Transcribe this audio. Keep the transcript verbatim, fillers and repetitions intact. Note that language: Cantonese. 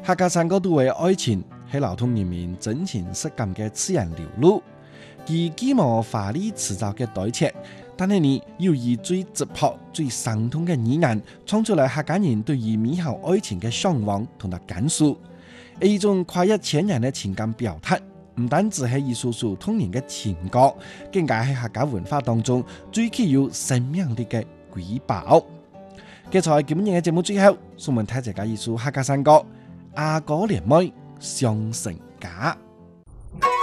客家山歌都為愛情係流通人民真情實感嘅自然流露，既既冇華麗辭藻嘅堆砌，但係你要以最直樸、最生動嘅語言，創出來客家人對於美好愛情嘅向往同埋感受，係一種跨越千年嘅情感表達，唔單止係一首首動人嘅情歌，更加係客家文化當中最具有生命力嘅瑰寶。嘅在今日嘅節目最後，送問睇大家一首客家山歌《阿哥連妹雙成家》。